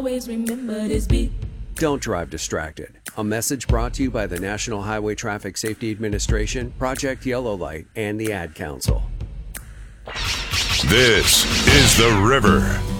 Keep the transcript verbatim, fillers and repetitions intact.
Always remember this beat. Don't drive distracted. A message brought to you by the National Highway Traffic Safety Administration, Project Yellow Light, and the Ad Council. This is The River.